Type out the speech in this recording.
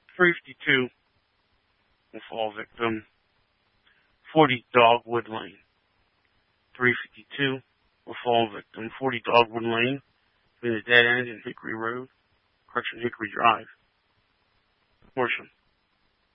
352 will fall victim, 40 Dogwood Lane. 352 will fall victim, 40 Dogwood Lane, between the dead end and Hickory Road, Hickory Drive. Horsham.